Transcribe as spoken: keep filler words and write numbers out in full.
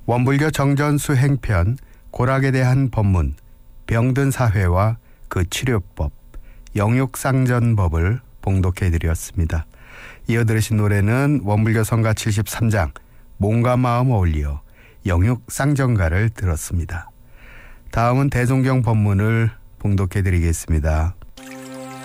원불교 정전수행편, 고락에 대한 법문, 병든 사회와 그 치료법, 영육상전법을 봉독해드렸습니다. 이어 들으신 노래는 원불교 성가 칠십삼 장 몸과 마음 어울리어 영육상전가를 들었습니다. 다음은 대종경 법문을 봉독해드리겠습니다.